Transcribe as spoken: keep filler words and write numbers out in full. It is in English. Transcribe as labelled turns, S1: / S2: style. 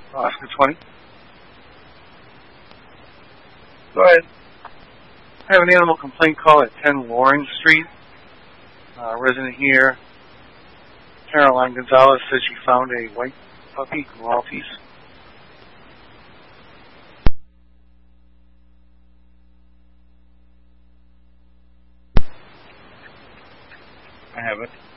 S1: Oscar twenty. Go ahead. I have an animal complaint call at ten Warren Street. Uh, resident here, Caroline Gonzalez, says she found a white puppy, Maltese.
S2: I have it.